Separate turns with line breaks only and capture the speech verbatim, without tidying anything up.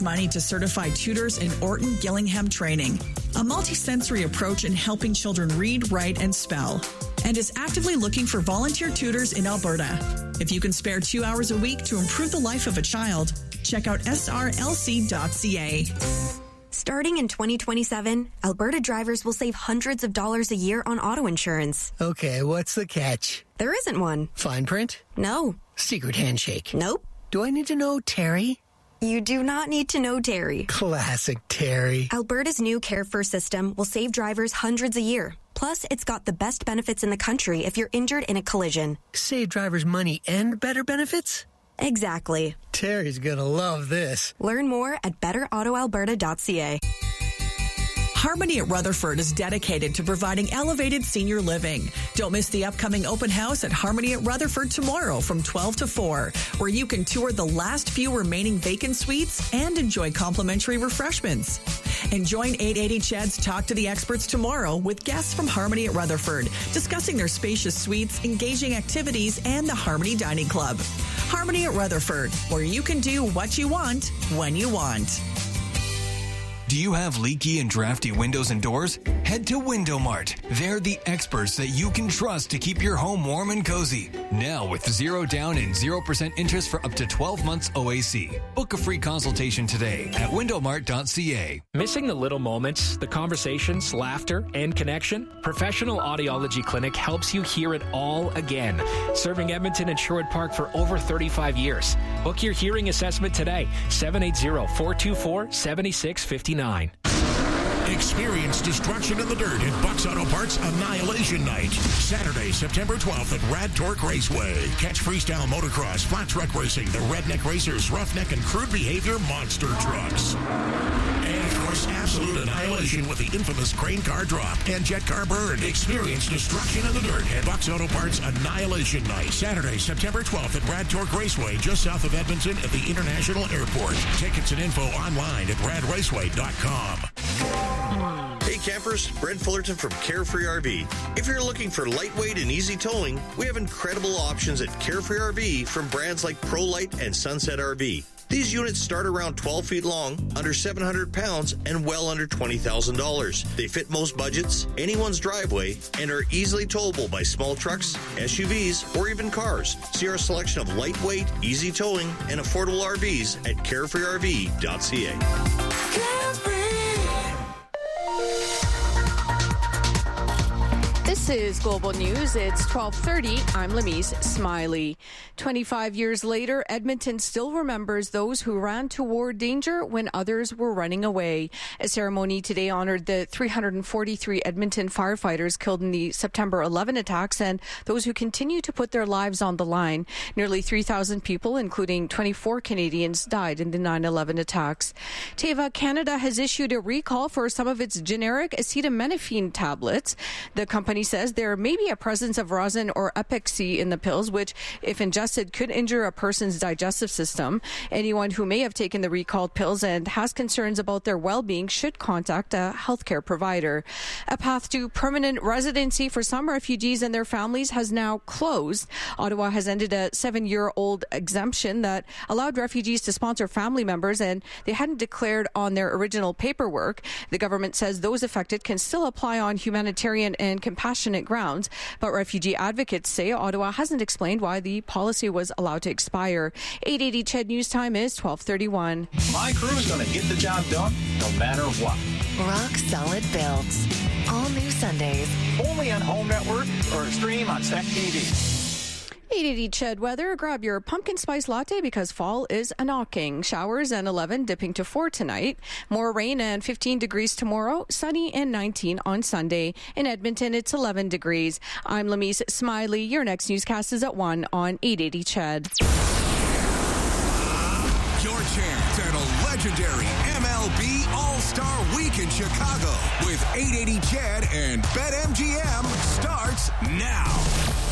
money to certified tutors in Orton Gillingham training, a multisensory approach in helping children read, write, and spell, and is actively looking for volunteer tutors in Alberta. If you can spare two hours a week to improve the life of a child, check out S R L C dot C A.
Starting in twenty twenty-seven, Alberta drivers will save hundreds of dollars a year on auto insurance.
Okay, what's the catch?
There isn't one.
Fine print?
No.
Secret handshake?
Nope.
Do I need to know Terry?
You do not need to know Terry.
Classic Terry.
Alberta's new Care First system will save drivers hundreds a year. Plus, it's got the best benefits in the country if you're injured in a collision.
Save drivers money and better benefits?
Exactly.
Terry's gonna love this.
Learn more at better auto alberta dot c a.
Harmony at Rutherford is dedicated to providing elevated senior living. Don't miss the upcoming open house at Harmony at Rutherford tomorrow from twelve to four, where you can tour the last few remaining vacant suites and enjoy complimentary refreshments. And join eight eighty C H E D's Talk to the Experts tomorrow with guests from Harmony at Rutherford, discussing their spacious suites, engaging activities, and the Harmony Dining Club. Harmony at Rutherford, where you can do what you want, when you want.
Do you have leaky and drafty windows and doors? Head to Window Mart. They're the experts that you can trust to keep your home warm and cozy. Now with zero down and zero percent interest for up to twelve months O A C. Book a free consultation today at window mart dot c a.
Missing the little moments, the conversations, laughter, and connection? Professional Audiology Clinic helps you hear it all again. Serving Edmonton and Sherwood Park for over thirty-five years. Book your hearing assessment today. seven eight zero, four two four, seven six five nine.
Experience destruction in the dirt at Bucks Auto Parts Annihilation Night. Saturday, September twelfth at Rad Torque Raceway. Catch freestyle motocross, flat truck racing, the Redneck Racers, Roughneck, and Crude Behavior monster trucks. And, of course, absolute annihilation with the infamous crane car drop and jet car burn. Experience destruction in the dirt at Bucks Auto Parts Annihilation Night. Saturday, September twelfth at Rad Torque Raceway, just south of Edmonton at the International Airport. Tickets and info online at rad raceway dot com.
Hey campers, Brent Fullerton from Carefree R V. If you're looking for lightweight and easy towing, we have incredible options at Carefree R V from brands like ProLite and Sunset R V. These units start around twelve feet long, under seven hundred pounds, and well under twenty thousand dollars. They fit most budgets, anyone's driveway, and are easily towable by small trucks, S U Vs, or even cars. See our selection of lightweight, easy towing, and affordable R Vs at carefree r v dot c a.
This is Global News. It's twelve thirty. I'm Lamise Smiley. twenty-five years later, Edmonton still remembers those who ran toward danger when others were running away. A ceremony today honored the three hundred forty-three Edmonton firefighters killed in the September eleventh attacks and those who continue to put their lives on the line. Nearly three thousand people, including twenty-four Canadians, died in the nine eleven attacks. Teva Canada has issued a recall for some of its generic acetaminophen tablets. The company says there may be a presence of rosin or epoxy in the pills, which, if ingested, could injure a person's digestive system. Anyone who may have taken the recalled pills and has concerns about their well-being should contact a healthcare provider. A path to permanent residency for some refugees and their families has now closed. Ottawa has ended a seven-year-old exemption that allowed refugees to sponsor family members, and they hadn't declared on their original paperwork. The government says those affected can still apply on humanitarian and compassionate grounds, but refugee advocates say Ottawa hasn't explained why the policy was allowed to expire. eight eighty C H E D News Time is twelve thirty-one.
My crew is going to get the job done no matter what.
Rock solid builds. All new Sundays.
Only on Home Network or stream on S E C T V.
eight eighty C H E D weather. Grab your pumpkin spice latte because fall is a knocking. Showers and eleven, dipping to four tonight. More rain and fifteen degrees tomorrow. Sunny and nineteen on Sunday. In Edmonton, it's eleven degrees. I'm Lamise Smiley. Your next newscast is at one on eight eighty C H E D.
Your chance at a legendary M L B All-Star Week in Chicago with eight eighty C H E D and BetMGM starts now.